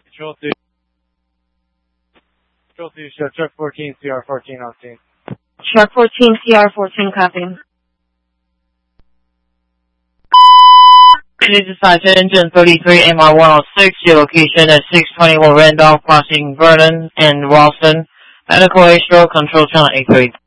Control 2. Control 2, show truck 14, CR14 on scene. Truck 14, CR14, copy. This is Sergeant Engine 33 MR106, your location at 621 Randolph, crossing Vernon and Ralston. Medical Astro, control channel 83.